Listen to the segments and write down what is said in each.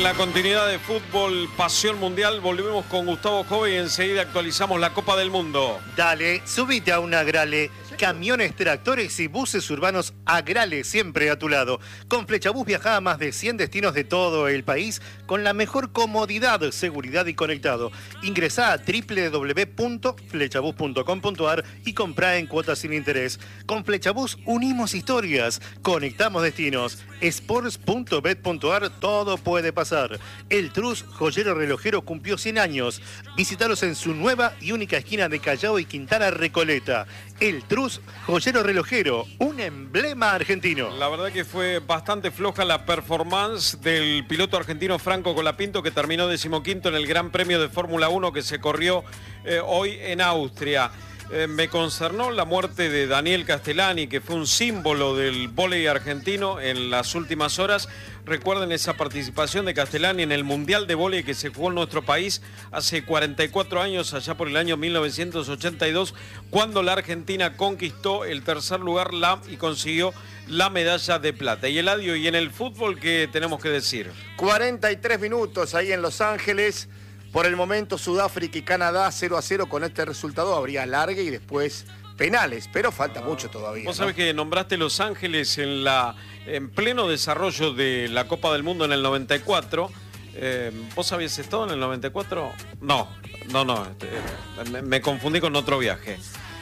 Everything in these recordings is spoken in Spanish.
La continuidad de fútbol, pasión mundial, volvemos con Gustavo Jove y enseguida actualizamos la Copa del Mundo. Dale, subite a un Agrale. Camiones, tractores y buses urbanos Agrale, siempre a tu lado. Con Flechabús viaja a más de 100 destinos de todo el país con la mejor comodidad, seguridad y conectado. Ingresá a www.flechabús.com.ar y comprá en cuotas sin interés. Con Flechabús unimos historias, conectamos destinos. Sports.bet.ar, todo puede pasar. El Trus, joyero relojero, cumplió 100 años. Visítalos en su nueva y única esquina de Callao y Quintana Recoleta. El Trus, joyero relojero, un emblema argentino. La verdad que fue bastante floja la performance del piloto argentino Franco Colapinto, que terminó 15º en el Gran Premio de Fórmula 1 que se corrió hoy en Austria. Me concernó la muerte de Daniel Castellani, que fue un símbolo del vóley argentino en las últimas horas. Recuerden esa participación de Castellani en el Mundial de Vóley que se jugó en nuestro país hace 44 años, allá por el año 1982, cuando la Argentina conquistó el tercer lugar y consiguió la medalla de plata. Y Eladio, y en el fútbol, ¿qué tenemos que decir? 43 minutos ahí en Los Ángeles. Por el momento, Sudáfrica y Canadá 0-0. Con este resultado habría alargue y después penales, pero falta mucho todavía. Vos sabés que nombraste Los Ángeles en pleno desarrollo de la Copa del Mundo en el 94. ¿Vos habías estado en el 94? No, me confundí con otro viaje.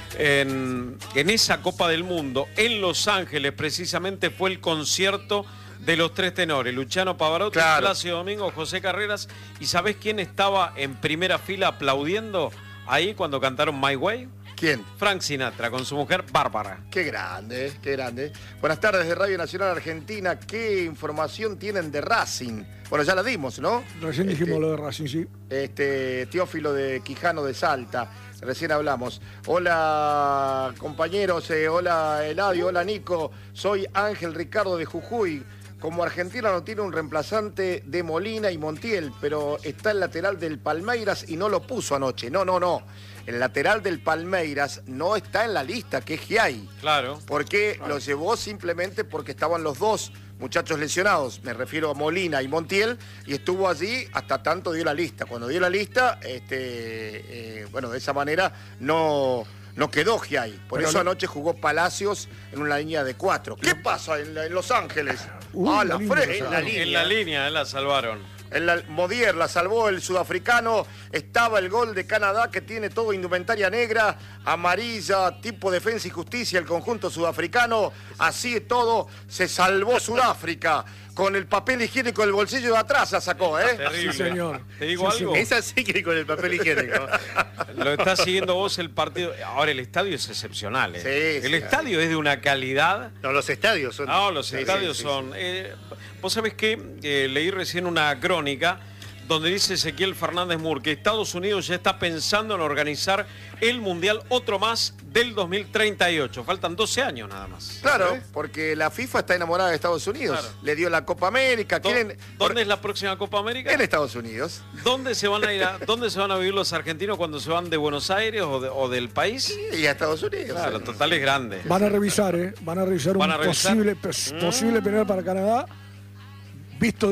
En esa Copa del Mundo, en Los Ángeles, precisamente fue el concierto de los tres tenores, Luciano Pavarotti, claro, Plácido Domingo, José Carreras. ¿Y sabés quién estaba en primera fila aplaudiendo ahí cuando cantaron My Way? ¿Quién? Frank Sinatra, con su mujer Bárbara. Qué grande, qué grande. Buenas tardes de Radio Nacional Argentina. ¿Qué información tienen de Racing? Bueno, ya la dimos, ¿no? Recién dijimos lo de Racing, sí. Teófilo de Quijano de Salta. Recién hablamos. Hola, compañeros. Hola, Eladio. Hola, Nico. Soy Ángel Ricardo de Jujuy. Como Argentina no tiene un reemplazante de Molina y Montiel, pero está el lateral del Palmeiras y no lo puso anoche. No. El lateral del Palmeiras no está en la lista, que es Giai. Claro. ¿Por qué lo llevó? Simplemente porque estaban los dos muchachos lesionados. Me refiero a Molina y Montiel, y estuvo allí hasta tanto dio la lista. Cuando dio la lista, bueno, de esa manera no quedó Giai. Por eso anoche jugó Palacios en una línea de 4. ¿Qué pasa en Los Ángeles? La línea, la salvaron. Modier la salvó el sudafricano. Estaba el gol de Canadá, que tiene todo indumentaria negra, amarilla, tipo defensa y justicia, el conjunto sudafricano. Así de todo, se salvó Sudáfrica. Con el papel higiénico del bolsillo de atrás la sacó, ¿eh? Terrible. Sí, señor. ¿Te digo algo? Es así que con el papel higiénico. Lo está siguiendo vos el partido. Ahora, el estadio es excepcional, ¿eh? Sí, el estadio es de una calidad. No, los estadios son... No, los estadios son... Vos sabés que leí recién una crónica donde dice Ezequiel Fernández Mur que Estados Unidos ya está pensando en organizar el Mundial, otro más, del 2038. Faltan 12 años nada más. Claro, porque la FIFA está enamorada de Estados Unidos. Claro. Le dio la Copa América. ¿Dónde es la próxima Copa América? En Estados Unidos. ¿Dónde se van a vivir los argentinos cuando se van de Buenos Aires o del país? Y a Estados Unidos. Claro, total es grande. Van a revisar, Van a revisar un posible penal para Canadá. Visto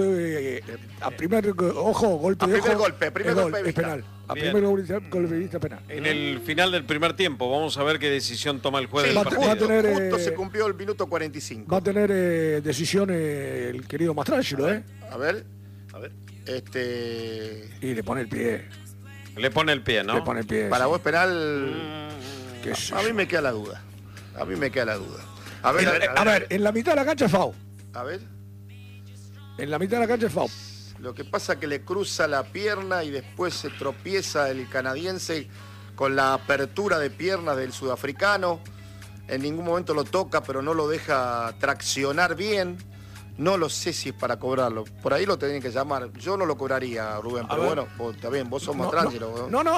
a primer ojo, golpe a de primer ojo. golpe, primer golpe es penal. A primer golpe de vista penal. En el final del primer tiempo, vamos a ver qué decisión toma el juez del partido. Justo se cumplió el minuto 45. Va a tener decisión el querido Mastrangelo, A ver. Y le pone el pie. Le pone el pie, ¿no? Le pone el pie. Para vos penal... A mí me queda la duda. A ver, en la mitad de la cancha es FAU. A ver. En la mitad de la cancha es FAU. Lo que pasa es que le cruza la pierna y después se tropieza el canadiense con la apertura de piernas del sudafricano. En ningún momento lo toca, pero no lo deja traccionar bien. No lo sé si es para cobrarlo. Por ahí lo tienen que llamar. Yo no lo cobraría, Rubén, pero bueno, está bien, vos sos más tranquilo. No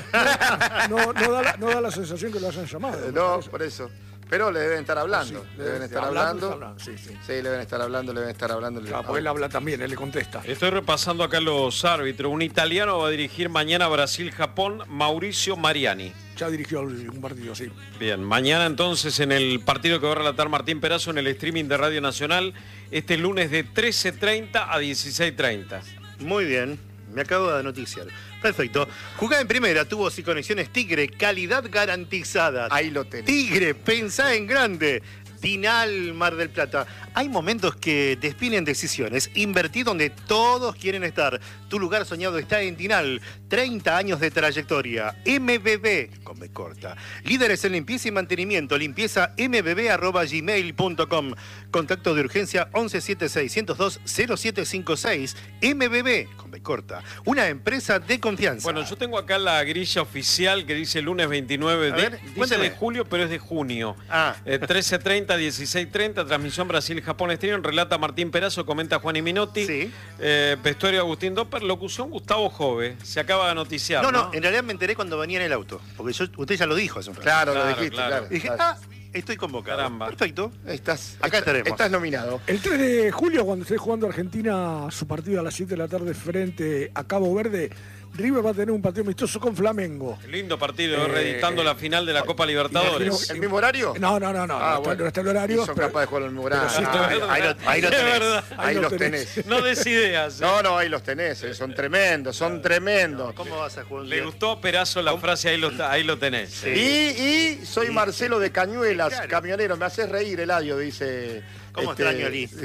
da la sensación que lo hayan llamado. No, por eso. Pero le deben estar hablando. Sí, le deben estar hablando. Sí. Sí, le deben estar hablando. Porque él habla también, él le contesta. Estoy repasando acá los árbitros. Un italiano va a dirigir mañana Brasil-Japón, Mauricio Mariani. Ya dirigió un partido, sí. Bien, mañana entonces en el partido que va a relatar Martín Perazo en el streaming de Radio Nacional, este lunes de 13:30 a 16:30. Muy bien. Me acabo de noticiar. Perfecto. Jugá en primera, tubos y conexiones Tigre, calidad garantizada. Ahí lo tenés. Tigre, pensá en grande. Dinal, Mar del Plata. Hay momentos que definen decisiones. Invertí donde todos quieren estar. Tu lugar soñado está en Dinal. 30 años de trayectoria. MBB, con B corta. Líderes en limpieza y mantenimiento. Limpieza mbb@gmail.com. Contacto de urgencia 1176-102-0756. MBB, con B corta. Una empresa de confianza. Bueno, yo tengo acá la grilla oficial que dice lunes 29 dice de julio, pero es de junio. 13:30, 16:30, transmisión Brasil-Japón Stream, relata Martín Perazo, comenta Juan y Minotti. Sí. Vestuario Agustín Dopper, locución Gustavo Jove. Se acaba de noticiar. No, en realidad me enteré cuando venía en el auto. Porque usted ya lo dijo hace un rato. Claro, lo dijiste, claro. Y dije, estoy convocado. Caramba. Perfecto. Acá estaremos. Estás nominado. El 3 de julio, cuando esté jugando Argentina su partido a las 7 de la tarde frente a Cabo Verde, River va a tener un partido amistoso con Flamengo. Lindo partido, reeditando la final de la Copa Libertadores. ¿El mismo horario? No, Bueno. no está el horario. Son capaces de jugar el mismo horario. Sí, ahí lo tenés. verdad. Ahí los tenés. No des ideas. No, ahí los tenés. Son tremendos, son tremendos. ¿Cómo vas a jugar un Le día? gustó a Perazo la frase, ahí lo tenés. Sí. Y soy Marcelo de Cañuelas, Claro. camionero. Me haces reír, Eladio, dice. ¿Cómo extraño a Lee?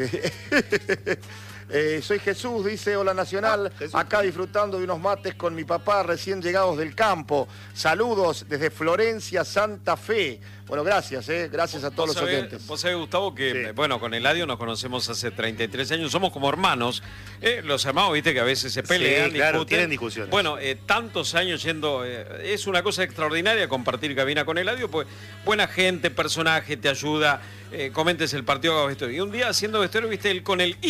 Soy Jesús, dice Hola Nacional, Jesús. acá disfrutando de unos mates con mi papá recién llegados del campo. Saludos desde Florencia, Santa Fe. Bueno, gracias a todos los oyentes. Vos sabés, Gustavo, que Sí. bueno, con Eladio nos conocemos hace 33 años, somos como hermanos. Los hermanos, viste, que a veces se pelean, Sí, claro, discuten. tienen discusiones. Bueno, tantos años yendo, es una cosa extraordinaria compartir cabina con Eladio, pues buena gente, personaje, te ayuda, comentes el partido, hagas vestuario. Y un día haciendo vestuario, viste, él con el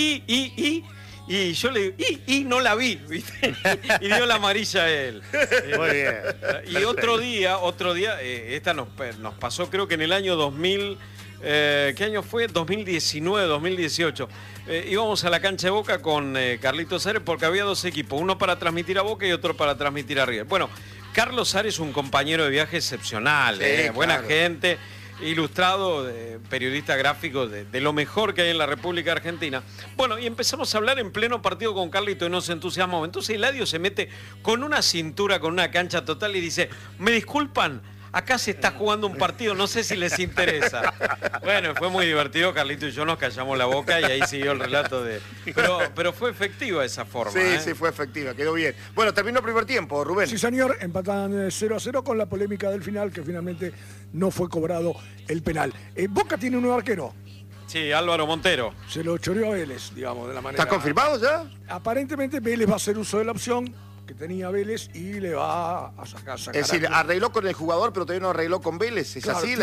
y yo le digo, no la vi, ¿viste? Y dio la amarilla a él. Muy bien. Y otro día, esta nos pasó creo que en el año 2000, ¿qué año fue? 2019, 2018. Íbamos a la cancha de Boca con Carlitos Ares porque había dos equipos, uno para transmitir a Boca y otro para transmitir a River. Bueno, Carlos Ares es un compañero de viaje excepcional, Sí, buena claro. gente. Ilustrado, periodista gráfico de lo mejor que hay en la República Argentina. Bueno, y empezamos a hablar en pleno partido con Carlito y nos entusiasmamos. Entonces Eladio se mete con una cintura, con una cancha total y dice, ¿me disculpan? Acá se está jugando un partido, no sé si les interesa. Bueno, fue muy divertido, Carlito y yo nos callamos la boca y ahí siguió el relato de... Pero fue efectiva esa forma. Sí, fue efectiva, quedó bien. Bueno, terminó el primer tiempo, Rubén. Sí, señor, empatan 0-0 con la polémica del final, que finalmente no fue cobrado el penal. Boca tiene un nuevo arquero. Sí, Álvaro Montero. Se lo choreó a Vélez, digamos, de la manera... ¿Está confirmado ya? Aparentemente Vélez va a hacer uso de la opción que tenía Vélez y le va a sacar Es decir, arregló con el jugador, pero todavía no arregló con Vélez. ¿Es Claro, así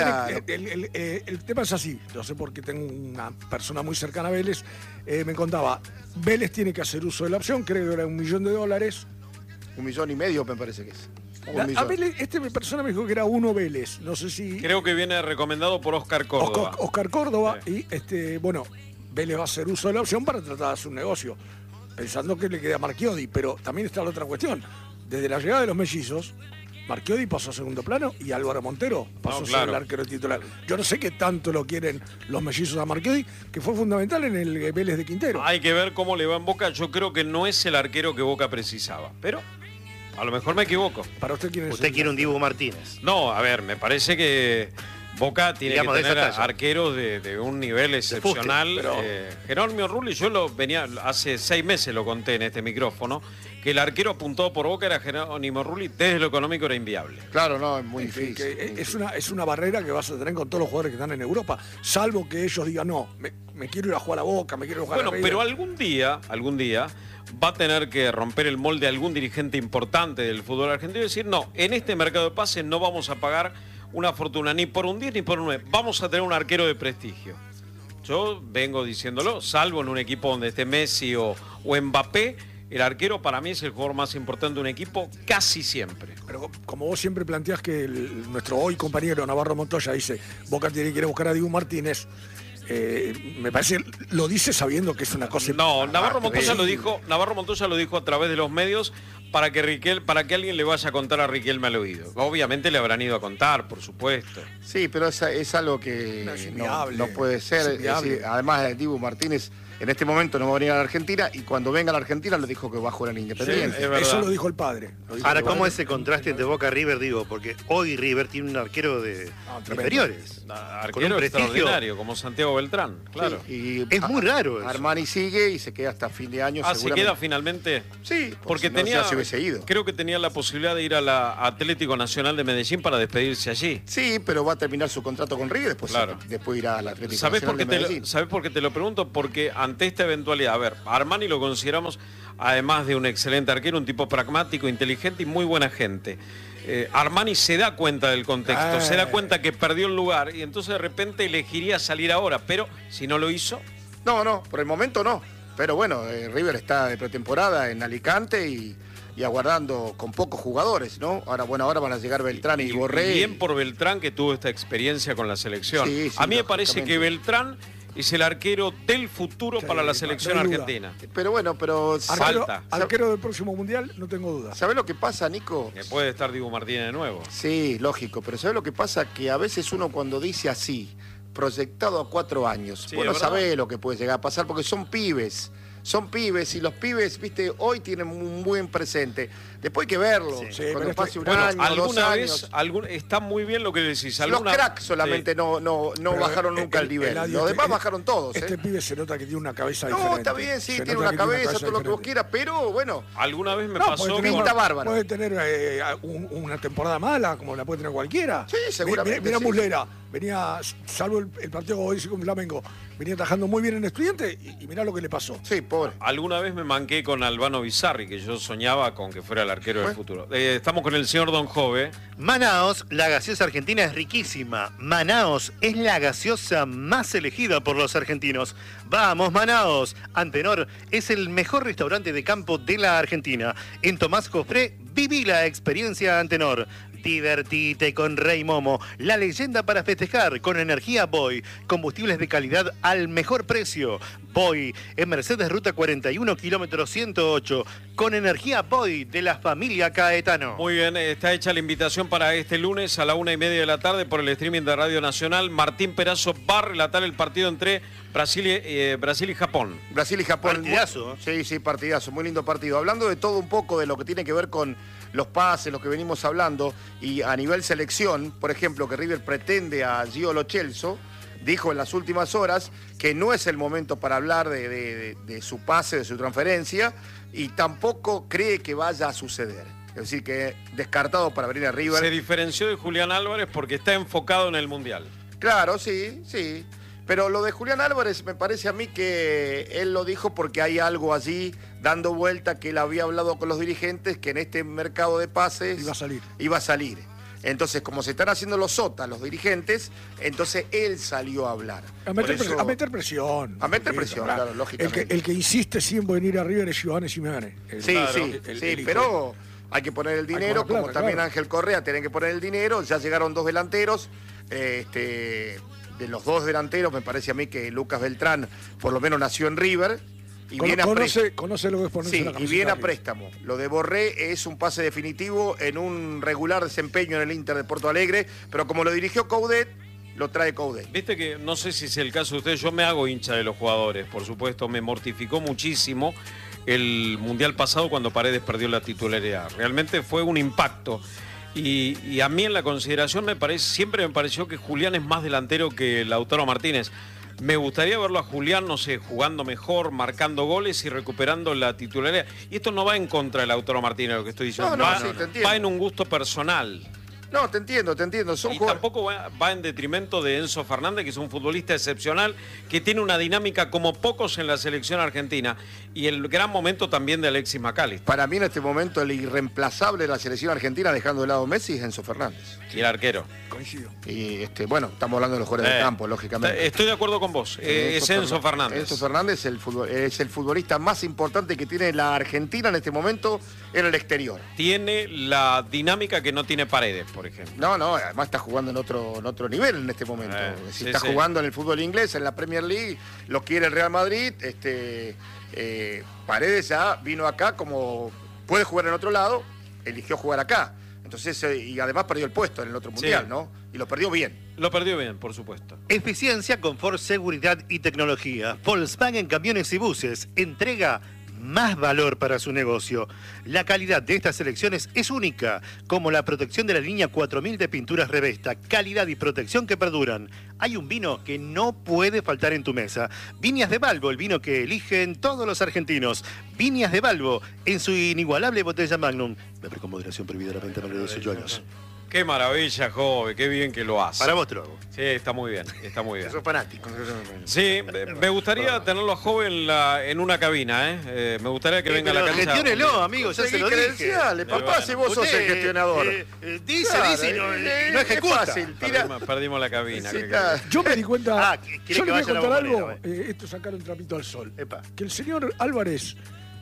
el tema es así, no sé porque tengo una persona muy cercana a Vélez, me contaba, Vélez tiene que hacer uso de la opción, creo que era $1 millón. $1,5 millones me parece que es. A Vélez, persona me dijo que era uno Vélez, no sé si... Creo que viene recomendado por Oscar Córdoba. Oscar Córdoba, y bueno, Vélez va a hacer uso de la opción para tratar de hacer un negocio, pensando que le queda a Marchiodi, pero también está la otra cuestión. Desde la llegada de los mellizos, Marchiodi pasó a segundo plano y Álvaro Montero pasó a ser el arquero titular. Yo no sé qué tanto lo quieren los mellizos a Marchiodi, que fue fundamental en el Vélez de Quintero. Hay que ver cómo le va en Boca. Yo creo que no es el arquero que Boca precisaba, pero a lo mejor me equivoco. Para usted, ¿quién es? Usted quiere un Dibu Martínez. No, a ver, me parece que Boca tiene Digamos, que de tener esa talla. arqueros de un nivel excepcional. pero- Jerónimo Rulli, yo lo venía, hace 6 meses lo conté en este micrófono, que el arquero apuntado por Boca era Jerónimo Rulli, desde lo económico era inviable. Claro, no, es muy En fin, difícil. que es una barrera que vas a tener con todos los jugadores que están en Europa, salvo que ellos digan, no, me quiero ir a jugar a Boca, me quiero ir a jugar Bueno, a River. pero algún día va a tener que romper el molde algún dirigente importante del fútbol argentino y decir, no, en este mercado de pases no vamos a pagar una fortuna ni por un 10 ni por un 9. Vamos a tener un arquero de prestigio. Yo vengo diciéndolo, salvo en un equipo donde esté Messi o Mbappé, el arquero para mí es el jugador más importante de un equipo casi siempre. Pero como vos siempre planteás que nuestro hoy compañero Navarro Montoya dice, Boca tiene que ir a buscar a Dibu Martínez, me parece, lo dice sabiendo que es una cosa... No, Navarro Montoya sí. lo dijo a través de los medios para que alguien le vaya a contar a Riquelme al oído. Obviamente le habrán ido a contar, por supuesto. Sí, pero es algo que No, es inviable. no puede ser. Es inviable. Es decir, además, Dibu Martínez En este momento no va a venir a la Argentina y cuando venga a la Argentina le dijo que va a jugar en Independiente. Sí, es verdad. Eso lo dijo el padre. Ahora, ¿cómo ese contraste entre Boca y River? Digo, porque hoy River tiene un arquero de inferiores. Con un Arquero prestigio. extraordinario, como Santiago Beltrán, claro. Sí, y Es muy raro eso. Armani sigue y se queda hasta fin de año. ¿Se queda finalmente? Sí, Porque si no, tenía, ya se hubiese ido. creo que tenía la posibilidad de ir a la Atlético Nacional de Medellín para despedirse allí. Sí, pero va a terminar su contrato con River, Claro. después irá al Atlético ¿Sabés por, Nacional qué de Medellín. ¿Sabés por qué te lo pregunto? Porque ante esta eventualidad, a ver, a Armani lo consideramos, además de un excelente arquero, un tipo pragmático, inteligente y muy buena gente. Armani se da cuenta del contexto, se da cuenta que perdió el lugar y entonces de repente elegiría salir ahora, pero si no lo hizo... No, por el momento no. Pero bueno, River está de pretemporada en Alicante y aguardando con pocos jugadores, ¿no? Ahora van a llegar Beltrán y Borré. Bien por Beltrán, que tuvo esta experiencia con la selección. Sí, a mí me parece lógicamente. que Beltrán es el arquero del futuro para la selección no hay duda. argentina. Pero bueno, Falta. Arquero del próximo mundial, no tengo duda. ¿sabés lo que pasa, Nico? Que puede estar Diego Martínez de nuevo. Sí, lógico, pero ¿sabés lo que pasa? Que a veces uno cuando dice así, proyectado a 4 años, Sí, vos no es verdad. sabés lo que puede llegar a pasar porque son pibes y los pibes, viste, hoy tienen un buen presente. Después hay que verlo, Sí, cuando pero pase un Bueno, año, 2 alguna años. vez, está muy bien lo que decís. Los cracks solamente Sí. no Pero, bajaron nunca el nivel. Eladio, Los demás bajaron todos. Este pibe se nota que tiene una cabeza diferente. No, está bien, sí, Se tiene nota una que cabeza, todo lo que vos diferente. quieras, pero bueno, Alguna vez me No, pasó... puede tener, Pinta bárbaro. Puede tener una temporada mala, como la puede tener cualquiera. Sí, seguramente, Mira sí. Muslera, venía, salvo el partido que hoy hizo con Flamengo, venía atajando muy bien en Estudiante y mirá lo que le pasó. sí, pobre. Alguna vez me manqué con Albano Bizarri, que yo soñaba con que fuera el arquero del futuro. Estamos con el señor Don Jove. Manaos, la gaseosa argentina es riquísima. Manaos es la gaseosa más elegida por los argentinos. ¡Vamos, Manaos! Antenor es el mejor restaurante de campo de la Argentina. En Tomás Cofré, viví la experiencia Antenor. Divertite con Rey Momo, la leyenda para festejar con energía Boy. Combustibles de calidad al mejor precio. Boy, en Mercedes Ruta 41, kilómetro 108. Con energía Boy de la familia Caetano. Muy bien, está hecha la invitación para este lunes a la 1:30 de la tarde por el streaming de Radio Nacional. Martín Perazo va a relatar el partido entre Brasil y Japón. Brasil y Japón. Partidazo. Sí, partidazo, muy lindo partido. Hablando de todo un poco de lo que tiene que ver con los pases, lo que venimos hablando, y a nivel selección, por ejemplo, que River pretende a Gio Lo Celso, dijo en las últimas horas que no es el momento para hablar de su pase, de su transferencia, y tampoco cree que vaya a suceder. Es decir, que descartado para venir a River. Se diferenció de Julián Álvarez porque está enfocado en el Mundial. Claro, sí. Pero lo de Julián Álvarez me parece a mí que él lo dijo porque hay algo allí dando vuelta que él había hablado con los dirigentes que en este mercado de pases Iba a salir. Entonces, como se están haciendo los sotas los dirigentes, entonces él salió a hablar. A meter presión. A meter presión, claro, lógicamente. El que insiste siempre en ir a River es Giovanni Simeone. Sí, pero hay que poner el dinero, plata, como también claro. Ángel Correa tienen que poner el dinero. Ya llegaron 2 delanteros. De los 2 delanteros, me parece a mí que Lucas Beltrán por lo menos nació en River. Y viene a conoce lo que es ponerse Sí, la y camiseta viene a de River. préstamo. Lo de Borré es un pase definitivo en un regular desempeño en el Inter de Porto Alegre, pero como lo dirigió Coudet, lo trae Coudet. Viste que, no sé si es el caso de ustedes, yo me hago hincha de los jugadores, por supuesto, me mortificó muchísimo el Mundial pasado cuando Paredes perdió la titularidad. Realmente fue un impacto. Y a mí en la consideración siempre me pareció que Julián es más delantero que Lautaro Martínez. Me gustaría verlo a Julián, no sé, jugando mejor, marcando goles y recuperando la titularidad. Y esto no va en contra de Lautaro Martínez, lo que estoy diciendo. Te entiendo. Va en un gusto personal. No, te entiendo. Y tampoco va en detrimento de Enzo Fernández, que es un futbolista excepcional, que tiene una dinámica como pocos en la selección argentina. Y el gran momento también de Alexis McAllister. Para mí en este momento el irreemplazable de la selección argentina, dejando de lado a Messi, es Enzo Fernández. Y el arquero. Coincido. Y bueno, estamos hablando de los jugadores de campo, lógicamente. Estoy de acuerdo con vos. Es Enzo Fernández. Enzo Fernández es el futbolista más importante que tiene la Argentina en este momento en el exterior. Tiene la dinámica que no tiene Paredes, por ejemplo. No, además está jugando en otro nivel en este momento. Si está jugando en el fútbol inglés, en la Premier League, lo quiere el Real Madrid. Paredes ya vino acá como puede jugar en otro lado, eligió jugar acá. Entonces, y además perdió el puesto en el otro mundial, ¿no? Y lo perdió bien. Lo perdió bien, por supuesto. Eficiencia, confort, seguridad y tecnología. Volkswagen Camiones y Buses entrega más valor para su negocio. La calidad de estas selecciones es única, como la protección de la línea 4000 de pinturas Revesta, calidad y protección que perduran. Hay un vino que no puede faltar en tu mesa. Viñas de Balbo, el vino que eligen todos los argentinos. Viñas de Balbo, en su inigualable botella Magnum. Beber con moderación, prohibida la venta menor de 18 años. Qué maravilla, joven, qué bien que lo hace. Para vos te lo hago. Sí, está muy bien, está muy bien. Sos fanático. Sí, me gustaría tenerlo a joven en una cabina, ¿eh? Me gustaría que venga a la cancha. Gestiónelo, amigo, ya se lo dije. Credenciales, papá, si vos sos el gestionador. Dice y no es ejecuta. fácil, Perdimos la cabina. Sí, Yo me di cuenta, yo le voy a contar algo, Epa. esto es sacar un trapito al sol, Epa. que el señor Álvarez,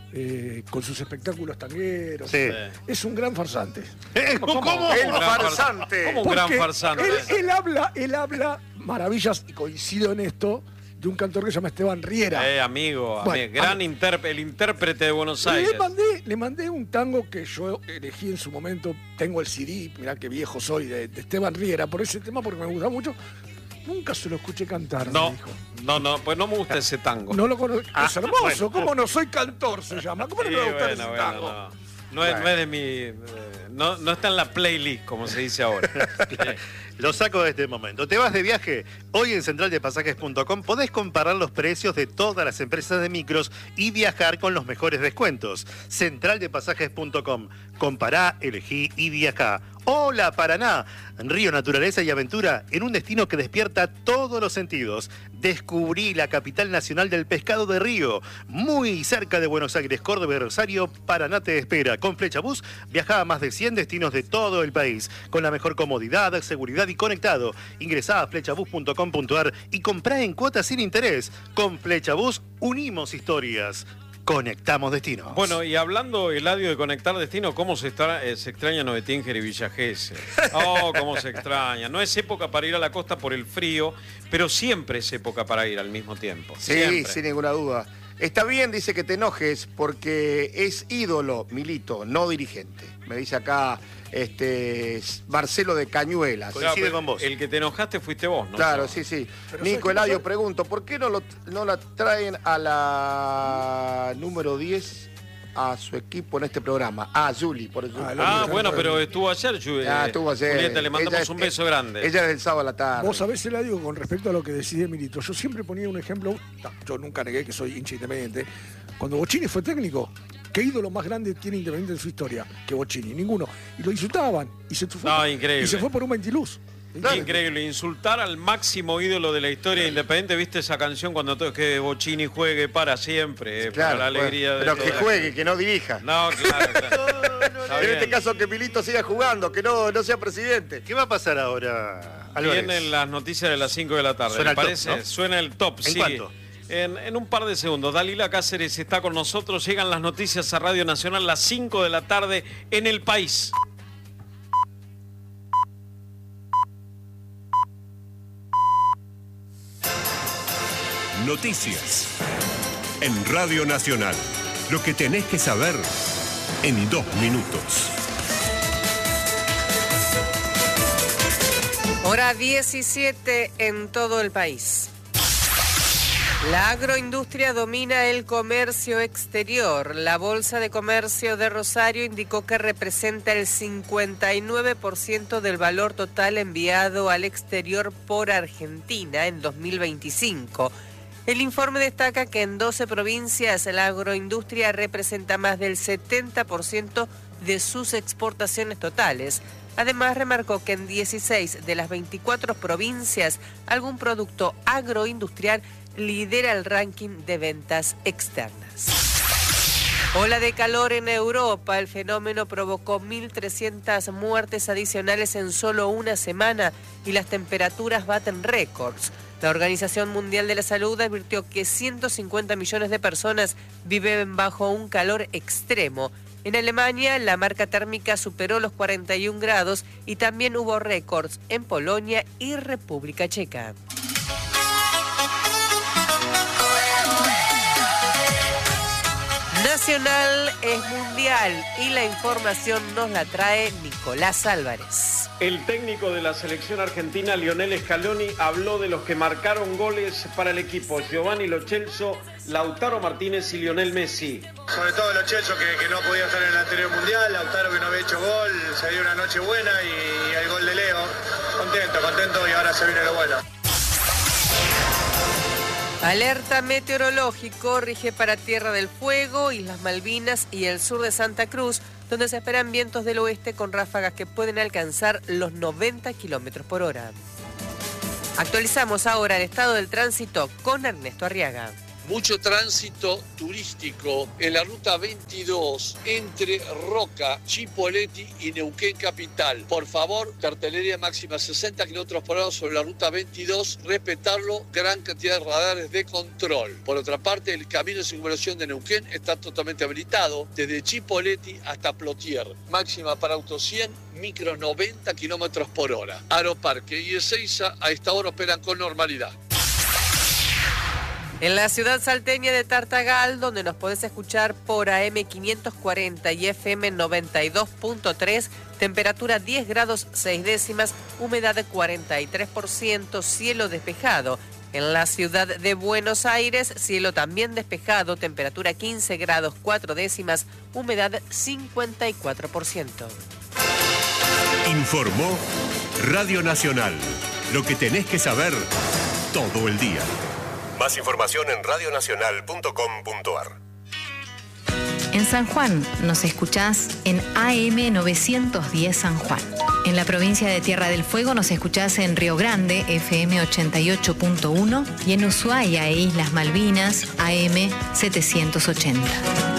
con sus espectáculos tangueros, Sí. es un gran farsante. ¿Cómo? El farsante. ¿Cómo un gran Porque farsante? Él habla maravillas, y coincido en esto, de un cantor que se llama Esteban Riera. Amigo, Bueno, gran el intérprete de Buenos Aires. Le mandé un tango que yo elegí en su momento, tengo el CD, mirá qué viejo soy, de Esteban Riera, por ese tema, porque me gusta mucho. Nunca se lo escuché cantar, me dijo. No, pues no me gusta ese tango. No lo conozco. Es hermoso. bueno. ¿Cómo no soy cantor? Se llama. ¿Cómo no me va a gustar ese tango? No es de mi... No está en la playlist, como se dice ahora. Lo saco de este momento. ¿Te vas de viaje? Hoy en centraldepasajes.com podés comparar los precios de todas las empresas de micros y viajar con los mejores descuentos. Centraldepasajes.com. Compará, elegí y viajá. Hola Paraná, río, naturaleza y aventura en un destino que despierta todos los sentidos. Descubrí la capital nacional del pescado de río, muy cerca de Buenos Aires, Córdoba y Rosario. Paraná te espera. Con Flechabús viajá a más de 100 destinos de todo el país, con la mejor comodidad, seguridad y conectado. Ingresá a flechabús.com.ar y comprá en cuotas sin interés. Con Flechabús unimos historias. Conectamos destinos. Bueno, y hablando, Eladio, de conectar destinos, ¿cómo se extraña Novetinger y Villa Gesell? Oh, cómo se extraña. No es época para ir a la costa por el frío, pero siempre es época para ir al mismo tiempo. Sí, Siempre. sin ninguna duda. Está bien, dice, que te enojes porque es ídolo, Milito, no dirigente. Me dice acá Marcelo de Cañuelas. Coincide con vos. El que te enojaste fuiste vos, ¿no? Claro, sí. Pero Nico ¿sabes Eladio, qué? pregunto, ¿por qué no la traen a la número 10 a su equipo en este programa? Ah, Juli, por eso. Bueno, pero estuvo ayer, Estuvo ayer. Julieta, le mandamos Ella un beso grande. Ella es del sábado a la tarde. Vos sabés, Eladio, con respecto a lo que decide Milito, yo siempre ponía un ejemplo, yo nunca negué que soy hincha independiente. Cuando Bocini fue técnico, ¿qué ídolo más grande tiene Independiente en su historia que Bocini? Ninguno. Y lo insultaban. Y se fue, Increíble. Y se fue por un ventiluz. Increíble, insultar al máximo ídolo de la historia de Independiente. ¿Viste esa canción cuando que Bocini juegue para siempre? Claro, para la alegría de pero que toda- juegue, que no dirija. No, claro. Está En bien. este caso que Milito siga jugando, que no sea presidente. ¿Qué va a pasar ahora, Álvarez? Vienen las noticias de las 5 de la tarde. Suena ¿Le el top, parece? ¿no? Suena el top, ¿En sí. cuánto? En un par de segundos. Dalila Cáceres está con nosotros. Llegan las noticias a Radio Nacional las 5 de la tarde en El País. Noticias. En Radio Nacional. Lo que tenés que saber en 2 minutos. Hora 17 en todo el país. La agroindustria domina el comercio exterior. La Bolsa de Comercio de Rosario indicó que representa el 59% del valor total enviado al exterior por Argentina en 2025. El informe destaca que en 12 provincias la agroindustria representa más del 70% de sus exportaciones totales. Además, remarcó que en 16 de las 24 provincias algún producto agroindustrial lidera el ranking de ventas externas. Ola de calor en Europa. El fenómeno provocó 1.300 muertes adicionales en solo una semana y las temperaturas baten récords. La Organización Mundial de la Salud advirtió que 150 millones de personas viven bajo un calor extremo. En Alemania, la marca térmica superó los 41 grados y también hubo récords en Polonia y República Checa. Nacional es mundial y la información nos la trae Nicolás Álvarez. El técnico de la selección argentina, Lionel Scaloni, habló de los que marcaron goles para el equipo: Giovanni Lo Celso, Lautaro Martínez y Lionel Messi. Sobre todo Lo Celso, que no podía estar en el anterior mundial, Lautaro, que no había hecho gol, se dio una noche buena, y el gol de Leo. Contento, y ahora se viene lo bueno. Alerta meteorológico rige para Tierra del Fuego, Islas Malvinas y el sur de Santa Cruz, donde se esperan vientos del oeste con ráfagas que pueden alcanzar los 90 kilómetros por hora. Actualizamos ahora el estado del tránsito con Ernesto Arriaga. Mucho tránsito turístico en la ruta 22 entre Roca, Chipoleti y Neuquén Capital. Por favor, cartelería máxima 60 km por hora sobre la ruta 22, respetarlo, gran cantidad de radares de control. Por otra parte, el camino de circunvalación de Neuquén está totalmente habilitado desde Chipoleti hasta Plotier. Máxima para autos 100, micro 90 km por hora. Aeroparque y Ezeiza a esta hora operan con normalidad. En la ciudad salteña de Tartagal, donde nos podés escuchar por AM 540 y FM 92.3, temperatura 10 grados 6 décimas, humedad de 43%, cielo despejado. En la ciudad de Buenos Aires, cielo también despejado, temperatura 15 grados 4 décimas, humedad 54%. Informó Radio Nacional. Lo que tenés que saber todo el día. Más información en radionacional.com.ar. En San Juan nos escuchás en AM 910 San Juan. En la provincia de Tierra del Fuego nos escuchás en Río Grande, FM 88.1, y en Ushuaia e Islas Malvinas, AM 780.